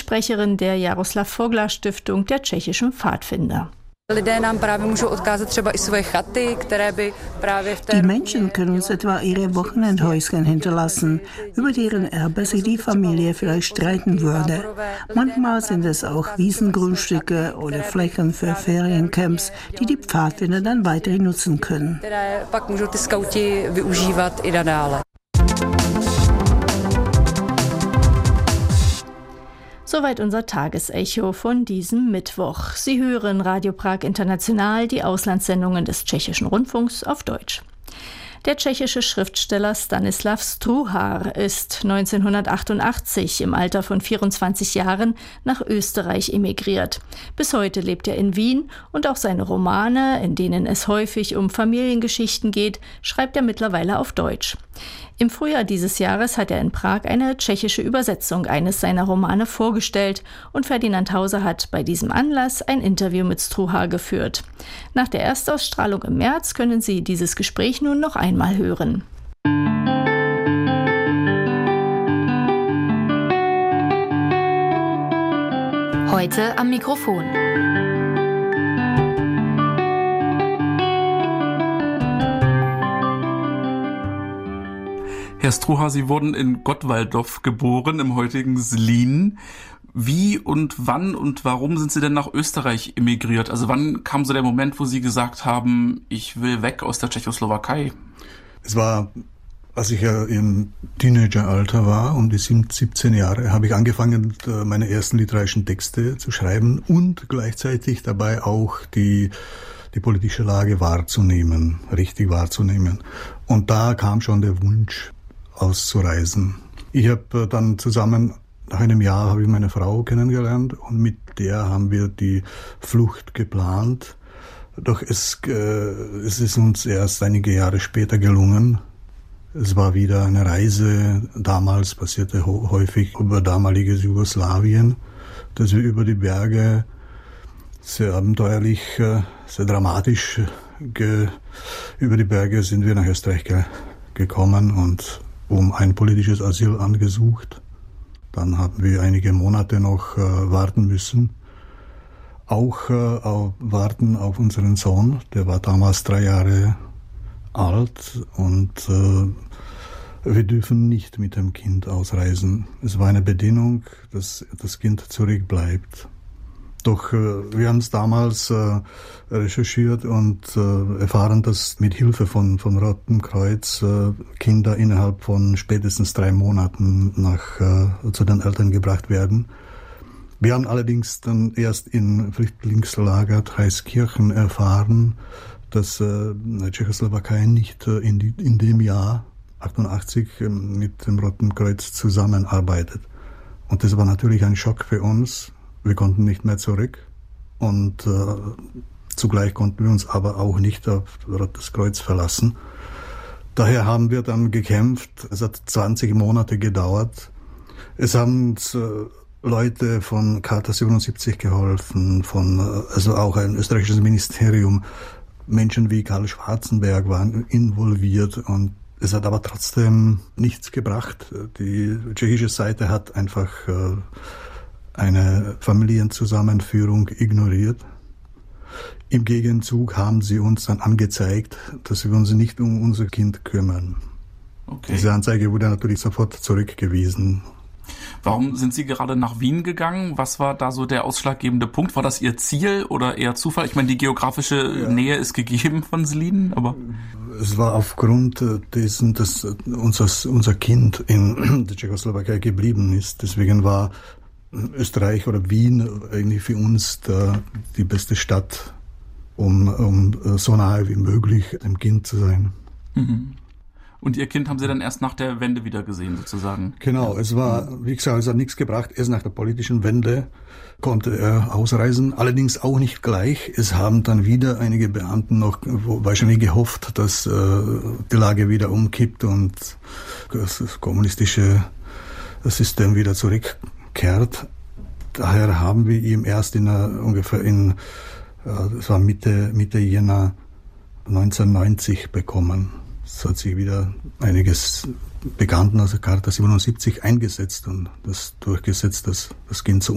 Sprecherin der Jaroslav Foglar Stiftung der Tschechischen Pfadfinder. Die Menschen können uns etwa ihre Wochenendhäuschen hinterlassen, über deren Erbe sich die Familie vielleicht streiten würde. Manchmal sind es auch Wiesengrundstücke oder Flächen für Feriencamps, die die Pfadfinder dann weiterhin nutzen können. Soweit unser Tagesecho von diesem Mittwoch. Sie hören Radio Prag International, die Auslandssendungen des Tschechischen Rundfunks auf Deutsch. Der tschechische Schriftsteller Stanislav Struhar ist 1988 im Alter von 24 Jahren nach Österreich emigriert. Bis heute lebt er in Wien und auch seine Romane, in denen es häufig um Familiengeschichten geht, schreibt er mittlerweile auf Deutsch. Im Frühjahr dieses Jahres hat er in Prag eine tschechische Übersetzung eines seiner Romane vorgestellt und Ferdinand Hauser hat bei diesem Anlass ein Interview mit Struhar geführt. Nach der Erstausstrahlung im März können Sie dieses Gespräch nun noch einmal hören. Heute am Mikrofon. Herr Struhar, Sie wurden in Gottwaldov geboren, im heutigen Zlín. Wie und wann und warum sind Sie denn nach Österreich emigriert? Also wann kam so der Moment, wo Sie gesagt haben, ich will weg aus der Tschechoslowakei? Es war, als ich ja im Teenageralter war, um die 17 Jahre, habe ich angefangen, meine ersten literarischen Texte zu schreiben und gleichzeitig dabei auch die politische Lage wahrzunehmen, richtig wahrzunehmen. Und da kam schon der Wunsch, auszureisen. Ich habe dann nach einem Jahr habe ich meine Frau kennengelernt und mit der haben wir die Flucht geplant. Doch es ist uns erst einige Jahre später gelungen. Es war wieder eine Reise. Damals passierte häufig über damaliges Jugoslawien, dass wir über die Berge sehr abenteuerlich, sehr dramatisch über die Berge sind wir nach Österreich gekommen und um ein politisches Asyl angesucht. Dann haben wir einige Monate noch warten müssen. Auch warten auf unseren Sohn, der war damals 3 Jahre alt und wir dürfen nicht mit dem Kind ausreisen. Es war eine Bedingung, dass das Kind zurückbleibt. Doch wir haben es damals recherchiert und erfahren, dass mit Hilfe von Rotem Kreuz Kinder innerhalb von spätestens 3 Monaten zu den Eltern gebracht werden. Wir haben allerdings dann erst in Flüchtlingslager Traiskirchen erfahren, dass die Tschechoslowakei nicht in dem Jahr 88 mit dem Roten Kreuz zusammenarbeitet. Und das war natürlich ein Schock für uns. Wir konnten nicht mehr zurück und zugleich konnten wir uns aber auch nicht auf Rotes Kreuz verlassen. Daher haben wir dann gekämpft. Es hat 20 Monate gedauert. Es haben uns Leute von Charta 77 geholfen, also auch ein österreichisches Ministerium. Menschen wie Karl Schwarzenberg waren involviert und es hat aber trotzdem nichts gebracht. Die tschechische Seite hat einfach eine Familienzusammenführung ignoriert. Im Gegenzug haben sie uns dann angezeigt, dass wir uns nicht um unser Kind kümmern. Okay. Diese Anzeige wurde natürlich sofort zurückgewiesen. Warum sind Sie gerade nach Wien gegangen? Was war da so der ausschlaggebende Punkt? War das Ihr Ziel oder eher Zufall? Ich meine, die geografische Nähe ist gegeben von Zlín, aber... Es war aufgrund dessen, dass unser Kind in der Tschechoslowakei geblieben ist. Deswegen war Österreich oder Wien eigentlich für uns die beste Stadt, um so nahe wie möglich dem Kind zu sein. Mhm. Und Ihr Kind haben Sie dann erst nach der Wende wieder gesehen, sozusagen? Genau, es war, wie gesagt, es hat nichts gebracht. Erst nach der politischen Wende konnte er ausreisen, allerdings auch nicht gleich. Es haben dann wieder einige Beamten noch wahrscheinlich gehofft, dass die Lage wieder umkippt und das kommunistische System wieder zurückkehrt. Daher haben wir ihm erst das war Mitte Jänner 1990 bekommen. Es hat sich wieder einiges Bekannten aus der Charta 77 eingesetzt und das durchgesetzt, dass das Kind zu